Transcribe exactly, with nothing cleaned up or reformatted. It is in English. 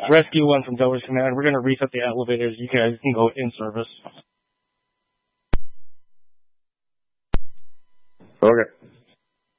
Rescue one from Delaware Command. We're going to reset the elevators. You guys can go in service.